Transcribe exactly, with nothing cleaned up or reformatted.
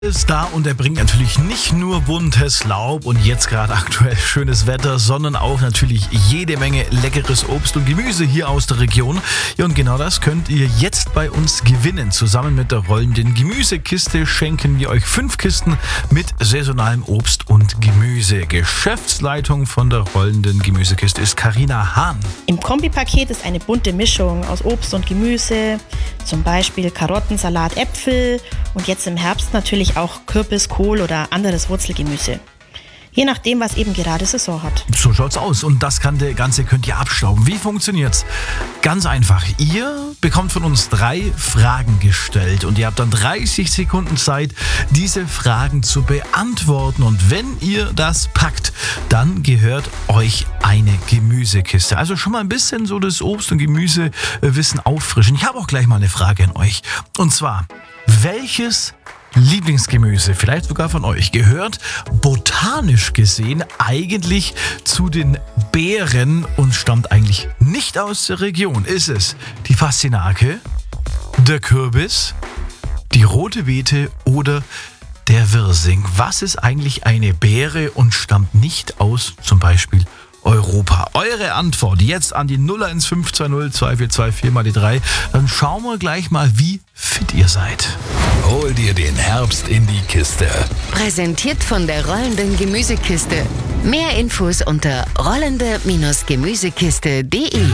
Ist da und er bringt natürlich nicht nur buntes Laub und jetzt gerade aktuell schönes Wetter, sondern auch natürlich jede Menge leckeres Obst und Gemüse hier aus der Region. Ja, und genau das könnt ihr jetzt bei uns gewinnen. Zusammen mit der rollenden Gemüsekiste schenken wir euch fünf Kisten mit saisonalem Obst und Gemüse. Geschäftsleitung von der rollenden Gemüsekiste ist Carina Hahn. Im Kombipaket ist eine bunte Mischung aus Obst und Gemüse, zum Beispiel Karotten, Salat, Äpfel und jetzt im Herbst natürlich auch Kürbis, Kohl oder anderes Wurzelgemüse. Je nachdem, was eben gerade Saison hat. So schaut's aus. Und das Ganze könnt ihr abstauben. Wie funktioniert's? Ganz einfach. Ihr bekommt von uns drei Fragen gestellt und ihr habt dann dreißig Sekunden Zeit, diese Fragen zu beantworten. Und wenn ihr das packt, dann gehört euch eine Gemüsekiste. Also schon mal ein bisschen so das Obst- und Gemüsewissen auffrischen. Ich habe auch gleich mal eine Frage an euch. Und zwar, welches Lieblingsgemüse, vielleicht sogar von euch, gehört botanisch gesehen eigentlich zu den Beeren und stammt eigentlich nicht aus der Region? Ist es die Pastinake, der Kürbis, die rote Beete oder der Wirsing? Was ist eigentlich eine Beere und stammt nicht aus zum Beispiel Europa? Eure Antwort jetzt an die null eins fünf zwei null zwei vier zwei vier mal die drei. Dann schauen wir gleich mal, wie fit ihr seid. Hol dir den Herbst in die Kiste. Präsentiert von der rollenden Gemüsekiste. Mehr Infos unter rollende Gemüsekiste punkt de.